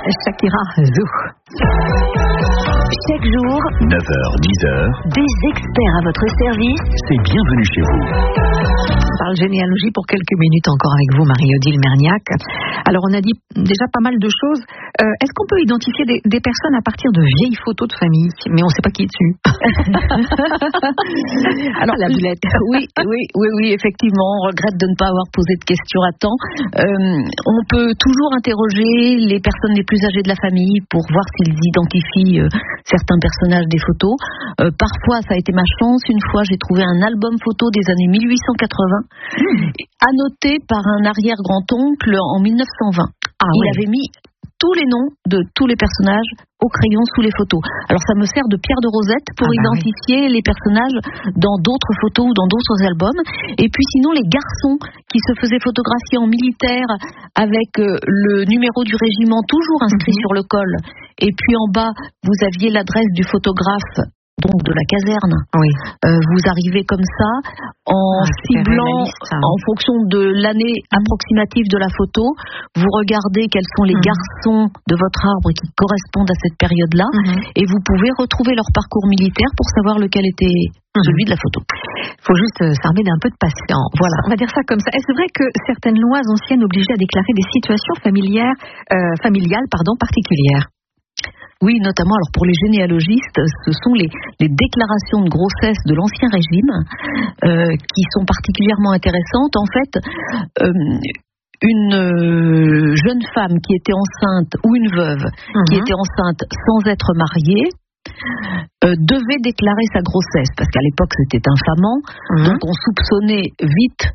Shakira, Zou. Chaque jour, 9h-10h, des experts à votre service. c'est bienvenue chez vous. On parle généalogie pour quelques minutes encore avec vous, Marie-Odile Merniac. Alors, on a dit déjà pas mal de choses. Est-ce qu'on peut identifier des personnes à partir de vieilles photos de famille, mais on ne sait pas qui est dessus? Alors, la boulette. Oui, effectivement, on regrette de ne pas avoir posé de questions à temps. On peut toujours interroger les personnes les plus âgées de la famille pour voir s'ils identifient certains personnages des photos. Parfois, ça a été ma chance. Une fois, j'ai trouvé un album photo des années 1880, annoté par un arrière-grand-oncle en 1920. Il avait mis tous les noms de tous les personnages au crayon sous les photos. Alors ça me sert de pierre de rosette pour identifier les personnages dans d'autres photos ou dans d'autres albums. Et puis sinon les garçons qui se faisaient photographier en militaire avec le numéro du régiment toujours inscrit sur le col. Et puis en bas, vous aviez l'adresse du photographe, donc de la caserne. Oui. Vous arrivez comme ça en ciblant en fonction de l'année approximative de la photo. Vous regardez quels sont les garçons de votre arbre qui correspondent à cette période-là et vous pouvez retrouver leur parcours militaire pour savoir lequel était celui de la photo. Il faut juste s'armer d'un peu de patience. Voilà, on va dire ça comme ça. Est-ce vrai que certaines lois anciennes obligeaient à déclarer des situations familiales particulières? Oui, notamment alors pour les généalogistes, ce sont les déclarations de grossesse de l'Ancien Régime qui sont particulièrement intéressantes. En fait, une jeune femme qui était enceinte ou une veuve qui était enceinte sans être mariée devait déclarer sa grossesse parce qu'à l'époque c'était infamant, donc on soupçonnait vite